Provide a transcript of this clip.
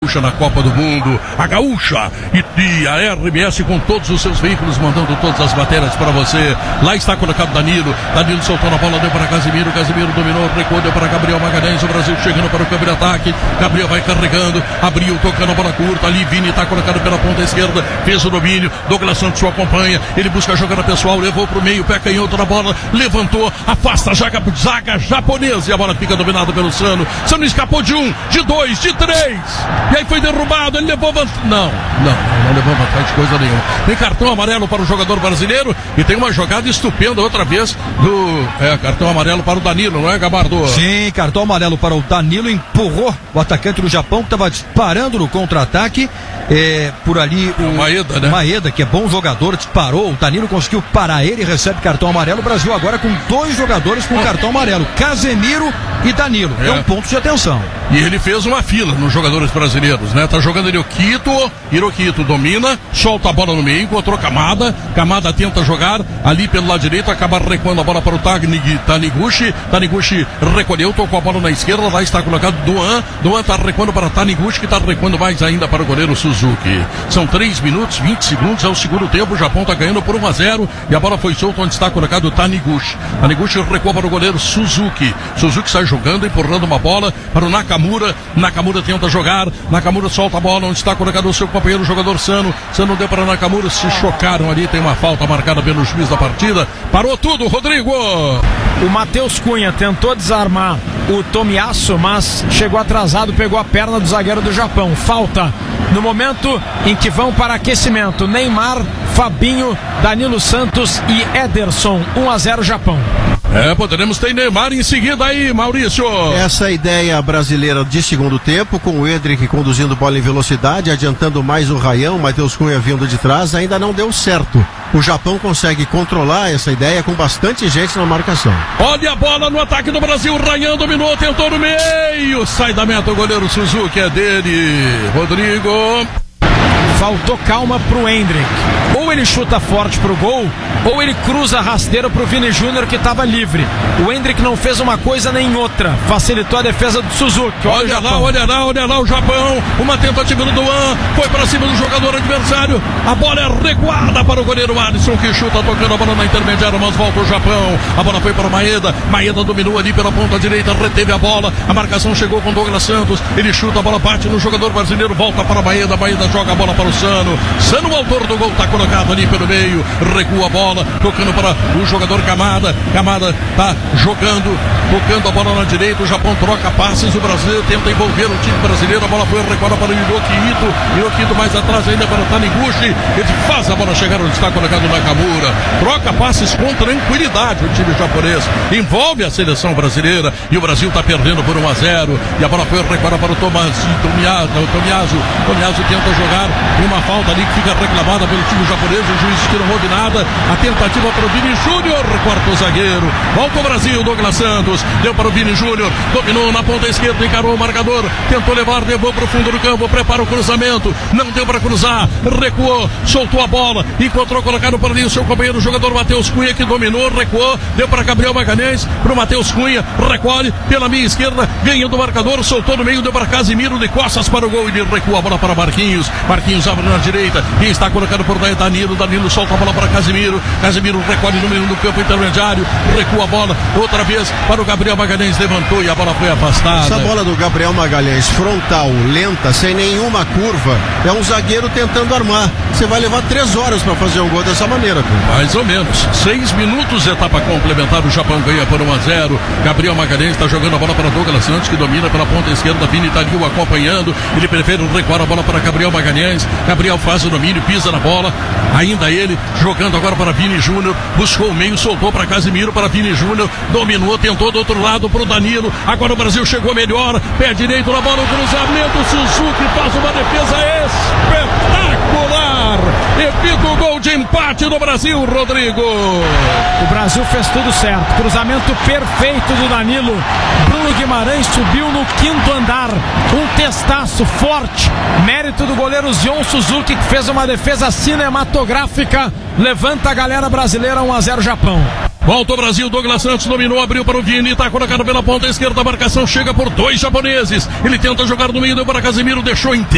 Gaúcha na Copa do Mundo. A Gaúcha e a RBS com todos os seus veículos, mandando todas as matérias para você. Lá está colocado Danilo. Danilo soltou na bola, deu para Casimiro. Casimiro dominou, recuou, deu para Gabriel Magalhães. O Brasil chegando para o câmbio de ataque. Gabriel vai carregando, abriu, tocando a bola curta. Ali Vini está colocado pela ponta esquerda, fez o domínio. Douglas Santos o acompanha. Ele busca a jogada pessoal, levou para o meio, pé canhoto na bola, levantou, afasta a zaga japonesa e a bola fica dominada pelo Sano. Sano escapou de 1, de 2, de 3. E aí foi derrubado, ele levou vantagem. Não levou vantagem de coisa nenhuma. Tem cartão amarelo para o jogador brasileiro e tem uma jogada estupenda outra vez cartão amarelo para o Danilo, não é, Gabardo? Sim, cartão amarelo para o Danilo, empurrou o atacante do Japão que estava disparando no contra-ataque. Por ali o Maeda, né? Maeda, que é bom jogador, disparou. O Danilo conseguiu parar ele, recebe cartão amarelo. O Brasil agora com 2 jogadores com cartão amarelo, Casemiro e Danilo. É um ponto de atenção. E ele fez uma fila nos jogadores brasileiros, né? Tá jogando Hiroquito domina, solta a bola no meio, encontrou Kamada tenta jogar ali pelo lado direito, acaba recuando a bola para o Taniguchi recolheu, tocou a bola na esquerda, lá está colocado Duan tá recuando para Taniguchi, que tá recuando mais ainda para o goleiro Suzuki. São 3 minutos, 20 segundos ao segundo tempo, o Japão tá ganhando por 1-0 e a bola foi solta onde está colocado Taniguchi recuou para o goleiro Suzuki sai jogando, empurrando uma bola para o Nakamura tenta jogar, Nakamura solta a bola onde está colocado o seu companheiro, o jogador Sano deu para Nakamura, se chocaram ali, tem uma falta marcada pelo juiz da partida, parou tudo, Rodrigo. O Matheus Cunha tentou desarmar o Tomiyasu, mas chegou atrasado, pegou a perna do zagueiro do Japão. Falta no momento em que vão para aquecimento Neymar, Fabinho, Danilo Santos e Ederson. 1-0 Japão. Poderemos ter Neymar em seguida aí, Maurício. Essa é a ideia brasileira de segundo tempo, com o Endrick conduzindo bola em velocidade, adiantando mais o Rayão, Matheus Cunha vindo de trás, ainda não deu certo. O Japão consegue controlar essa ideia com bastante gente na marcação. Olha a bola no ataque do Brasil, Rayão dominou, tentou no meio, sai da meta o goleiro Suzuki, é dele, Rodrigo. Faltou calma pro Endrick. Ou ele chuta forte pro gol, ou ele cruza rasteiro pro Vini Júnior, que estava livre. O Endrick não fez uma coisa nem outra, facilitou a defesa do Suzuki. Olha lá o Japão, uma tentativa do Duan, foi para cima do jogador adversário, a bola é recuada para o goleiro Alisson, que chuta tocando a bola na intermediária, mas volta o Japão, a bola foi para o Maeda dominou ali pela ponta direita, reteve a bola, a marcação chegou com Douglas Santos, ele chuta, a bola bate no jogador brasileiro, volta para Maeda joga a bola para o Sano, o autor do gol, está colocado ali pelo meio, recua a bola, tocando para o jogador Kamada tá jogando, tocando a bola na direita, o Japão troca passes, o Brasil tenta envolver o time brasileiro, a bola foi recuada para o Hiroquito mais atrás ainda para o Taniguchi, ele faz a bola chegar onde está colocado Nakamura, troca passes com tranquilidade o time japonês, envolve a seleção brasileira e o Brasil está perdendo por 1-0 e a bola foi recuada para o Tomiyasu tenta jogar, uma falta ali que fica reclamada pelo time japonês, o juiz que não houve nada, a tentativa para o Vini Júnior, corta o zagueiro, volta o Brasil, Douglas Santos, deu para o Vini Júnior, dominou na ponta esquerda, encarou o marcador, tentou levar, levou para o fundo do campo, prepara o cruzamento, não deu para cruzar, recuou, soltou a bola, encontrou colocado para ali o seu companheiro, o jogador Matheus Cunha, que dominou, recuou, deu para Gabriel Magalhães, para o Matheus Cunha, recolhe pela minha esquerda, ganhando o marcador, soltou no meio, deu para Casimiro, de costas para o gol, ele recua a bola para Marquinhos abre na direita, quem está colocado por Danilo solta a bola para Casimiro recolhe no meio do campo intermediário, recua a bola, outra vez para o Gabriel Magalhães, levantou e a bola foi afastada. Essa bola do Gabriel Magalhães, frontal, lenta, sem nenhuma curva, é um zagueiro tentando armar. Você vai levar 3 horas para fazer um gol dessa maneira, pô. Mais ou menos, 6 minutos, etapa complementar, o Japão ganha por 1-0, Gabriel Magalhães está jogando a bola para Douglas Santos, que domina pela ponta esquerda, Vini está ali o acompanhando, ele prefere recuar a bola para Gabriel Magalhães, Gabriel faz o domínio, pisa na bola, ainda ele jogando agora para Vini Júnior, buscou o meio, soltou para Casimiro, para Vini Júnior, dominou, tentou do outro lado para o Danilo, agora o Brasil chegou melhor, pé direito na bola, o cruzamento, Suzuki faz uma defesa espetacular, evita o gol de empate do Brasil, Rodrigo. O Brasil fez tudo certo, cruzamento perfeito do Danilo, Bruno Guimarães subiu no 5º andar, um testaço forte, mérito do goleiro Zion Suzuki, que fez uma defesa cinematográfica, levanta a galera brasileira. 1-0 Japão. Volta o Brasil, Douglas Santos dominou, abriu para o Vini, está colocado pela ponta esquerda, a marcação chega por 2 japoneses, ele tenta jogar no meio, deu para Casimiro, deixou inteiro.